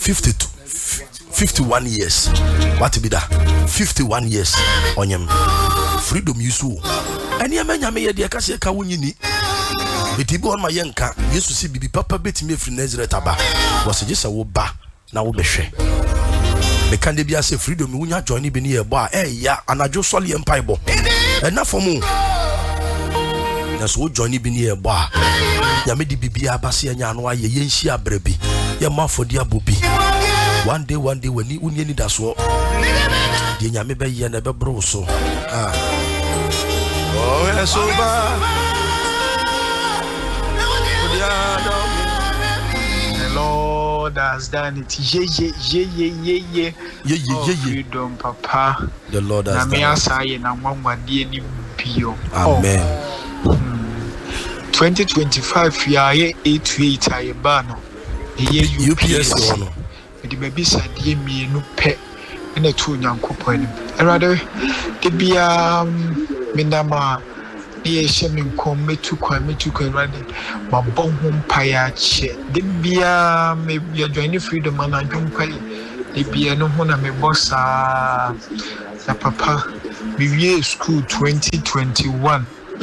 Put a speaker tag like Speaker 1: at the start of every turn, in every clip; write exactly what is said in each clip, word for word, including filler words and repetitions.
Speaker 1: fifty-two fifty-one years. What be that? fifty-one years on him. Freedom you so. And ya menya me de aka se ka wonyini. Betibi on my yanka. Yesu si bibi papa beti me free Nazareth aba. Was just a wo ba na wo behwe. Me kan de bia se freedom me wonya join bi ne ye bo a eh ya anajo sole empire bo. Ena for mu. Na so join bi ne ye bo a. Ya me di bibia abase anya no aye yenhia abrabi. Ya mafodi abobi. One day, one day, when you need that's what the Yami Bay and ever bro so. Ah, oh, so bad.
Speaker 2: The Lord has done it. Ye, ye, ye, ye, ye, ye, ye, ye, freedom, Papa.
Speaker 1: The Lord has done
Speaker 2: it.
Speaker 1: Amen.
Speaker 2: twenty twenty-five, we are eight to eight. I ban
Speaker 1: U P S.
Speaker 2: The baby said, Ye me no pet in a two young couple. And rather, the be um, Minama, the Shem come me to come me to come running, my bone home payache. The be um, maybe a joining freedom and I don't pay. The be a no one, me boss, ah, the papa, be school twenty twenty-one.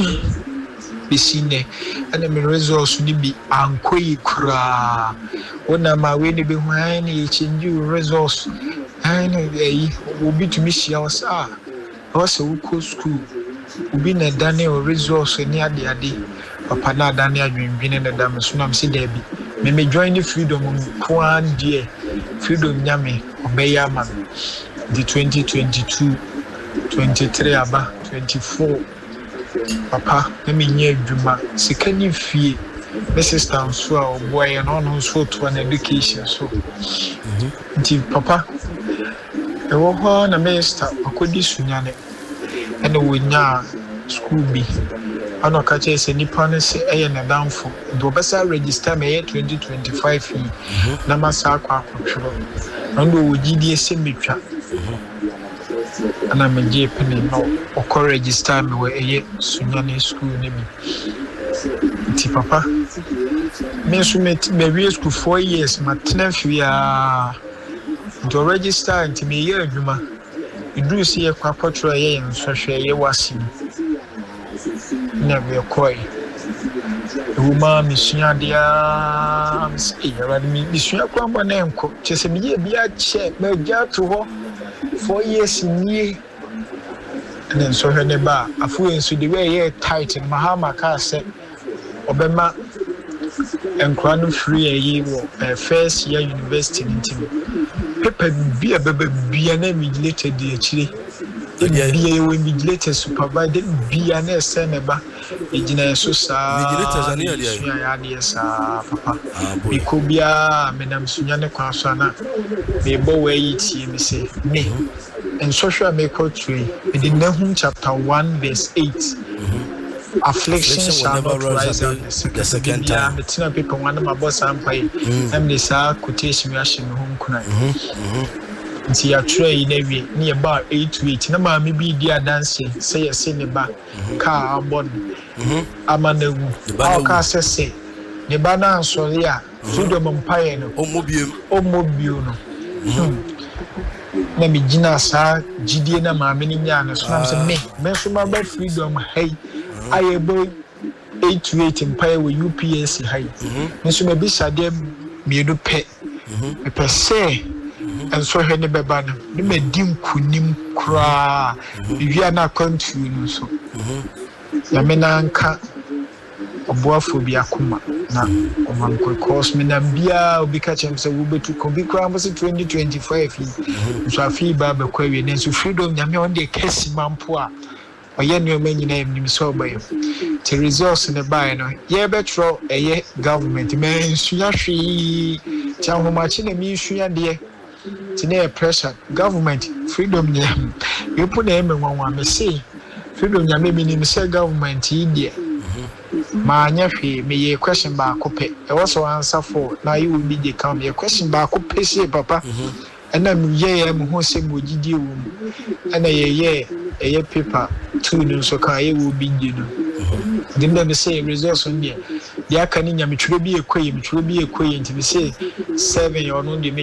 Speaker 2: Bisine and me results ni bi ankoi kra wona ma we ni be hwan ni change results and eh obi to me share was ah was we go school obi na daniel results ni ade ade papa na daniel adwinbine na dam so na me se da bi me me join the freedom ko an die freedom nyame obeya ma the twenty twenty-two twenty-three aba twenty-four Papa, let me hear Juma. Second, if you, Missus Tansua, boy, and on who's for to an education. So, Papa, a woman, a master, a condition, and a winner, school be. I know catches any partners, a and a downfall. Do Bessa register me twenty twenty-five fee, Namasaka control. And we G D S symmetry. And I'm a J penny no or register me where a Sunyani school name. Ti papa. Me so met me school four years, my tenth we are to register and me year Juma. You do see a quapotro a and such a year was him. Never a coy. Woman, Miss Yadia, Miss Yakwamba name, Chesabi, be a check, no jar to her. Four years in ye, and then so her neighbor, a fool into the way here tight in Mahama car said, Obama and crown free a year, a first year university in Tim. Pepper be a baby, be an emulated the chili. Be a emulated supervised, be an S. Neba, Engineer Susa, yes, Papa. We could be a Madame Sunyana Kwasana, may bow it, me say, me. And social make tree, in Nahum chapter one, verse eight. Affliction shall not rise up the second time. The ten people, one of my boss, and pay, and they saw quotation rushing home connect. See a tray nearly near about eight to eight. No, mammy be dear dancing, say a cinema, car, body. Amanda, the car says, say, the banana, so yeah, freedom umpire, or mobile, or mobile. Let me Gina, sir, Gideon, my many yanas, so me, mention my bed freedom, hey, I a boy eight to eight empire with U P S high. Mister Maybe Sadem, me do pet, a per se. And so her neighbor banner, you may dim kunim cry. If you are not continuing, so Yamenanka or Boaphobia Kuma. Now, one could cause me Nambia or be catching so we to Kobe Crambus in twenty twenty-five. So I feel Baba query and so freedom Yamion de Cassie Mampoa. Or yen your many name him so by to resource in the bino. Ye betro a ye government man, Suyashi, Chow much in a mission, dear. Today, pressure, government, freedom, you put them in one may say, freedom, ya maybe in the government, India. My nephew, may a question back, I also answer for now you will be the come, a question back, say, Papa, and then ye am who say, would you do, and a ye, a ye paper, two news, so I will be you. Didn't let me say results on here. The Akanin, which will be a quay, which will be a quay, to be say seven or no.